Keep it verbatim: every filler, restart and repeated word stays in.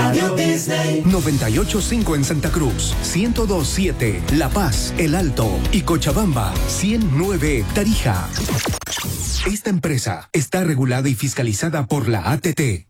Radio Disney. noventa y ocho punto cinco en Santa Cruz, ciento dos punto siete La Paz, El Alto y Cochabamba, ciento nueve Tarija. Esta empresa está regulada y fiscalizada por la A T T.